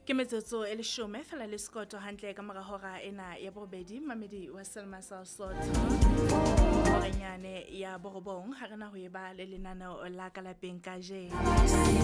Ke metsotso e leshome fela le sekoto hantle ka mora hora ena ya bobedi mamedi wa Selma Sotho. Horenyane ya borobong ha rena ho eba le lenaneo la ka lapeng ka je.